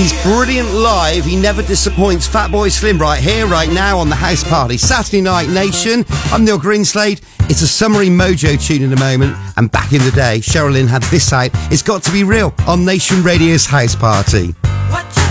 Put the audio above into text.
He's brilliant live. He never disappoints. Fatboy Slim right here, right now on the House Party. Saturday Night Nation. I'm Neil Greenslade. It's a summery mojo tune in a moment. And back in the day, Cheryl Lynn had this out. It's Got to Be Real on Nation Radio's House Party. What you